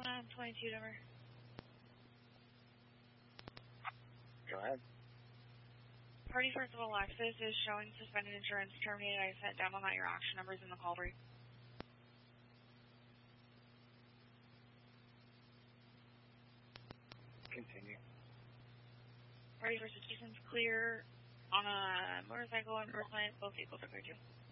22 Denver. Go ahead. Party first of Alexis is showing suspended insurance terminated. I sent down on that your auction numbers in the call brief. Continue. Party first assistance clear on a motorcycle in Brooklyn. Both vehicles are clear too.